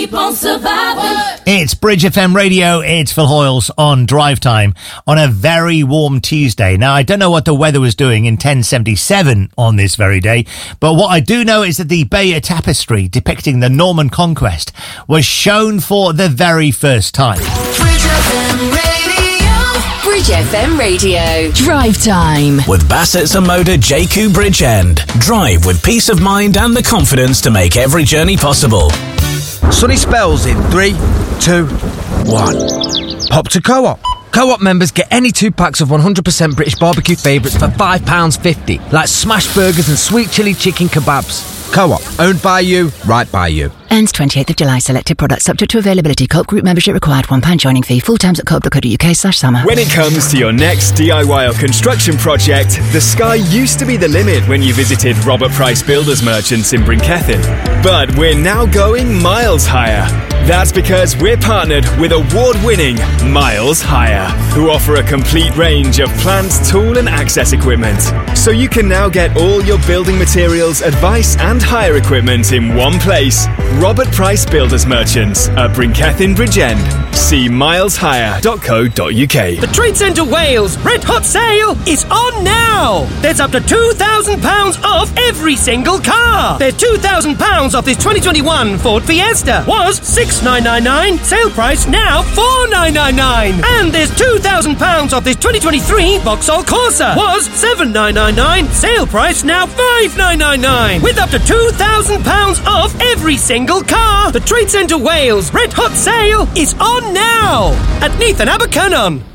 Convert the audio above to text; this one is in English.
keep on surviving. It's Bridge FM Radio, it's Phil Hoyles on Drive Time on a very warm Tuesday. Now, I don't know what the weather was doing in 1077 on this very day, but what I do know is that the Bayeux Tapestry depicting the Norman Conquest was shown for the very first time. Bridge FM Radio. Bridge FM Radio. Drive Time. With Bassett Zamoda JQ Bridgend. Drive with peace of mind and the confidence to make every journey possible. Sunny spells in 3, 2, 1. Pop to Co-op. Co-op members get any 2 packs of 100% British barbecue favourites for £5.50, like smash burgers and sweet chilli chicken kebabs. Co-op, owned by you, right by you. Ends 28th of July. Selected products subject to availability. Co-op group membership required. £1 joining fee. Full terms at co-op.co.uk/summer. When it comes to your next DIY or construction project, the sky used to be the limit when you visited Robert Price Builders Merchants in Brinkethin. But we're now going miles higher. That's because we're partnered with award-winning Miles Hire, who offer a complete range of plant, tool and access equipment. So you can now get all your building materials, advice and hire equipment in one place. Robert Price Builders Merchants at Brinkethin Bridgend. See mileshire.co.uk. The Trade Centre Wales Red Hot Sale is on now! There's up to £2,000 off every single car! There's £2,000 off this 2021 Ford Fiesta. Was $6,999, sale price now $4,999. And there's £2,000 off this 2023 Vauxhall Corsa. Was $7,999, sale price now $5,999. With up to £2,000 off every single car. The Trade Centre Wales Red Hot Sale is on now at Neath and Abercynon.